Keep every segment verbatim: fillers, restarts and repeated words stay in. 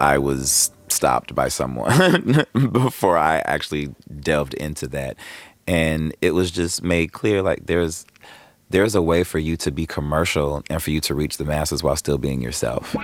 I was stopped by someone before I actually delved into that. And it was just made clear, like, there's there's a way for you to be commercial and for you to reach the masses while still being yourself.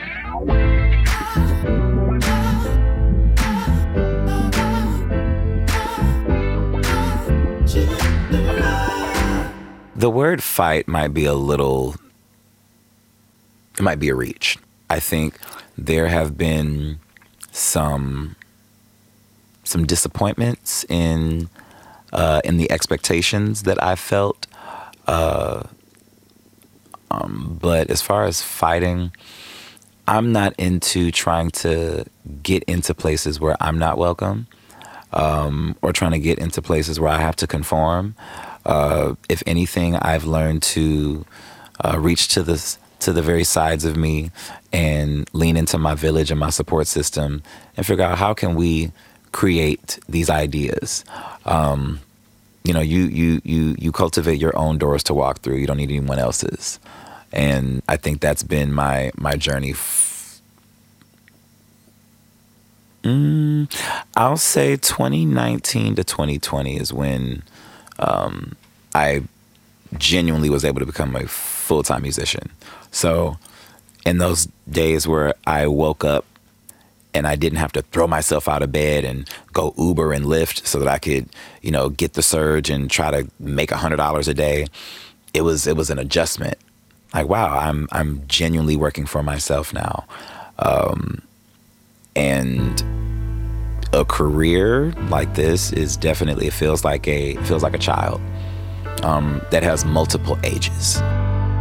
The word fight might be a little, it might be a reach. I think there have been some some disappointments in uh, in the expectations that I felt. Uh, um, but as far as fighting, I'm not into trying to get into places where I'm not welcome, um, or trying to get into places where I have to conform. Uh, if anything, I've learned to uh, reach to the to the very sides of me and lean into my village and my support system and figure out how can we create these ideas. Um, you know, you you you you cultivate your own doors to walk through. You don't need anyone else's, and I think that's been my my journey. F- mm, I'll say twenty nineteen to twenty twenty is when. Um, I genuinely was able to become a full-time musician. So in those days where I woke up and I didn't have to throw myself out of bed and go Uber and Lyft so that I could, you know, get the surge and try to make one hundred dollars a day, it was it was an adjustment. Like, wow, I'm I'm genuinely working for myself now. Um, and a career like this is definitely, it feels like a it feels like a child um, that has multiple ages.